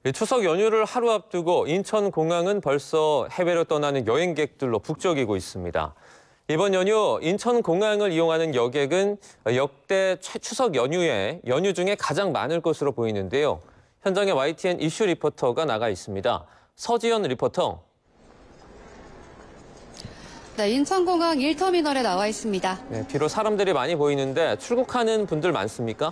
추석 연휴를 하루 앞두고 인천공항은 벌써 해외로 떠나는 여행객들로 북적이고 있습니다. 이번 연휴 인천공항을 이용하는 여객은 역대 추석 연휴 중에 가장 많을 것으로 보이는데요. 현장에 YTN 이슈 리포터가 나가 있습니다. 서지연 리포터. 네, 인천공항 1터미널에 나와 있습니다. 네, 비록 사람들이 많이 보이는데 출국하는 분들 많습니까?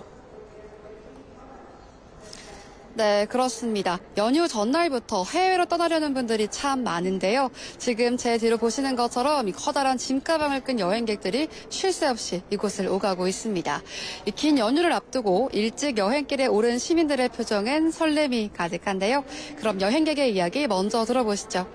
네, 그렇습니다. 연휴 전날부터 해외로 떠나려는 분들이 참 많은데요. 지금 제 뒤로 보시는 것처럼 이 커다란 짐가방을 끈 여행객들이 쉴 새 없이 이곳을 오가고 있습니다. 이 긴 연휴를 앞두고 일찍 여행길에 오른 시민들의 표정엔 설렘이 가득한데요. 그럼 여행객의 이야기 먼저 들어보시죠.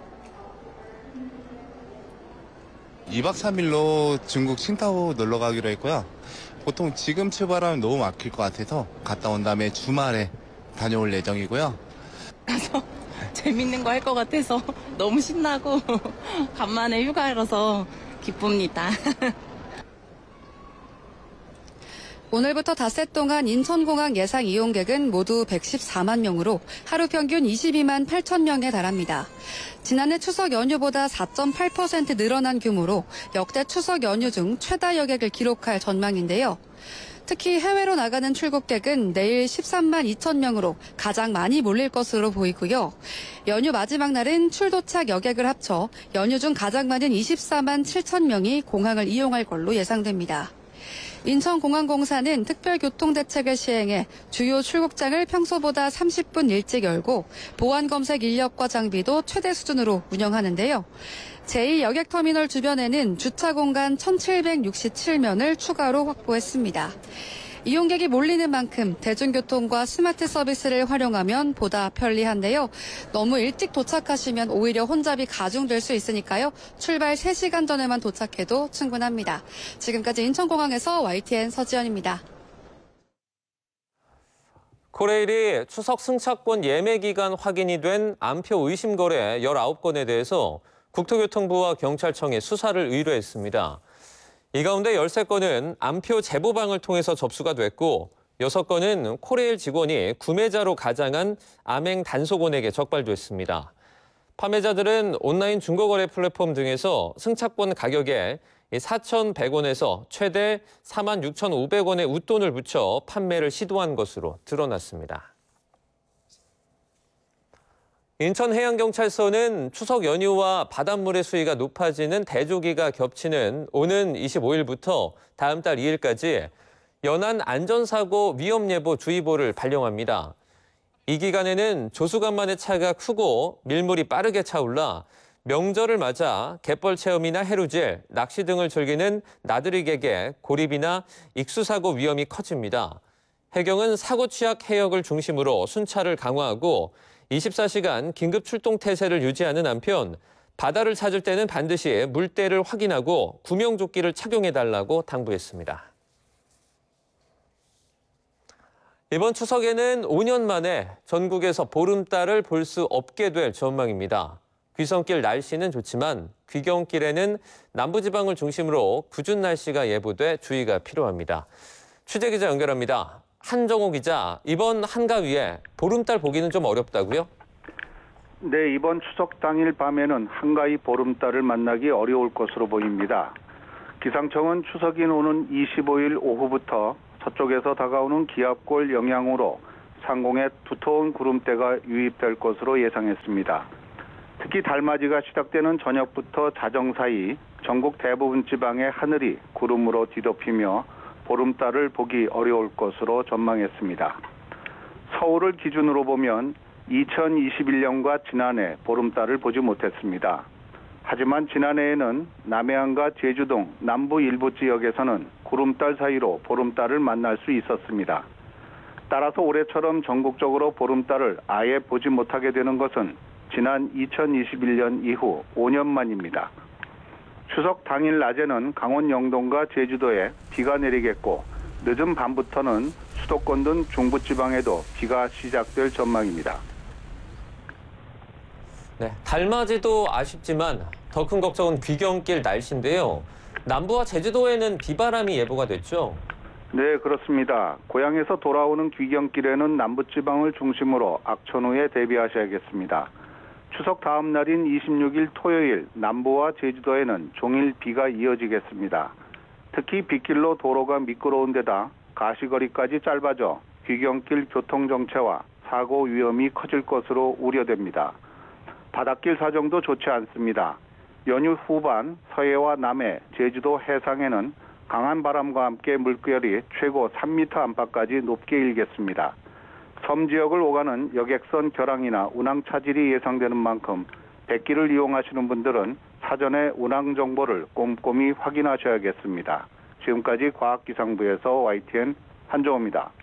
2박 3일로 중국 칭타오 놀러 가기로 했고요. 보통 지금 출발하면 너무 막힐 것 같아서 갔다 온 다음에 주말에 다녀올 예정이고요. 가서 재밌는 거 할 것 같아서 너무 신나고 간만에 휴가라서 기쁩니다. 오늘부터 닷새 동안 인천공항 예상 이용객은 모두 114만 명으로 하루 평균 22만 8천 명에 달합니다. 지난해 추석 연휴보다 4.8% 늘어난 규모로 역대 추석 연휴 중 최다 여객을 기록할 전망인데요. 특히 해외로 나가는 출국객은 내일 13만 2천 명으로 가장 많이 몰릴 것으로 보이고요. 연휴 마지막 날은 출도착 여객을 합쳐 연휴 중 가장 많은 24만 7천 명이 공항을 이용할 걸로 예상됩니다. 인천공항공사는 특별교통대책을 시행해 주요 출국장을 평소보다 30분 일찍 열고 보안검색 인력과 장비도 최대 수준으로 운영하는데요. 제2여객터미널 주변에는 주차 공간 1,767면을 추가로 확보했습니다. 이용객이 몰리는 만큼 대중교통과 스마트 서비스를 활용하면 보다 편리한데요. 너무 일찍 도착하시면 오히려 혼잡이 가중될 수 있으니까요. 출발 3시간 전에만 도착해도 충분합니다. 지금까지 인천공항에서 YTN 서지연입니다. 코레일이 추석 승차권 예매 기간 확인이 된 암표 의심 거래 19건에 대해서 국토교통부와 경찰청에 수사를 의뢰했습니다. 이 가운데 13건은 암표 제보방을 통해서 접수가 됐고 6건은 코레일 직원이 구매자로 가장한 암행 단속원에게 적발됐습니다. 판매자들은 온라인 중고거래 플랫폼 등에서 승차권 가격에 4,100원에서 최대 46,500원의 웃돈을 붙여 판매를 시도한 것으로 드러났습니다. 인천해양경찰서는 추석 연휴와 바닷물의 수위가 높아지는 대조기가 겹치는 오는 25일부터 다음 달 2일까지 연안 안전사고 위험예보 주의보를 발령합니다. 이 기간에는 조수간만의 차가 크고 밀물이 빠르게 차올라 명절을 맞아 갯벌 체험이나 해루질, 낚시 등을 즐기는 나들이객의 고립이나 익수사고 위험이 커집니다. 해경은 사고 취약 해역을 중심으로 순찰을 강화하고 24시간 긴급 출동 태세를 유지하는 한편 바다를 찾을 때는 반드시 물때를 확인하고 구명조끼를 착용해달라고 당부했습니다. 이번 추석에는 5년 만에 전국에서 보름달을 볼 수 없게 될 전망입니다. 귀성길 날씨는 좋지만 귀경길에는 남부지방을 중심으로 궂은 날씨가 예보돼 주의가 필요합니다. 취재기자 연결합니다. 한정호 기자, 이번 한가위에 보름달 보기는 좀 어렵다고요? 네, 이번 추석 당일 밤에는 한가위 보름달을 만나기 어려울 것으로 보입니다. 기상청은 추석인 오는 25일 오후부터 서쪽에서 다가오는 기압골 영향으로 상공에 두터운 구름대가 유입될 것으로 예상했습니다. 특히 달맞이가 시작되는 저녁부터 자정 사이 전국 대부분 지방의 하늘이 구름으로 뒤덮이며 보름달을 보기 어려울 것으로 전망했습니다. 서울을 기준으로 보면 2021년과 지난해 보름달을 보지 못했습니다. 하지만 지난해에는 남해안과 제주동 남부 일부 지역에서는 구름달 사이로 보름달을 만날 수 있었습니다. 따라서 올해처럼 전국적으로 보름달을 아예 보지 못하게 되는 것은 지난 2021년 이후 5년 만입니다. 추석 당일 낮에는 강원 영동과 제주도에 비가 내리겠고 늦은 밤부터는 수도권 등 중부지방에도 비가 시작될 전망입니다. 네, 달맞이도 아쉽지만 더 큰 걱정은 귀경길 날씨인데요. 남부와 제주도에는 비바람이 예보가 됐죠? 네, 그렇습니다. 고향에서 돌아오는 귀경길에는 남부지방을 중심으로 악천후에 대비하셔야겠습니다. 추석 다음 날인 26일 토요일 남부와 제주도에는 종일 비가 이어지겠습니다. 특히 빗길로 도로가 미끄러운 데다 가시거리까지 짧아져 귀경길 교통정체와 사고 위험이 커질 것으로 우려됩니다. 바닷길 사정도 좋지 않습니다. 연휴 후반 서해와 남해, 제주도 해상에는 강한 바람과 함께 물결이 최고 3m 안팎까지 높게 일겠습니다. 섬 지역을 오가는 여객선 결항이나 운항 차질이 예상되는 만큼 뱃길을 이용하시는 분들은 사전에 운항 정보를 꼼꼼히 확인하셔야겠습니다. 지금까지 과학기상부에서 YTN 한정호입니다.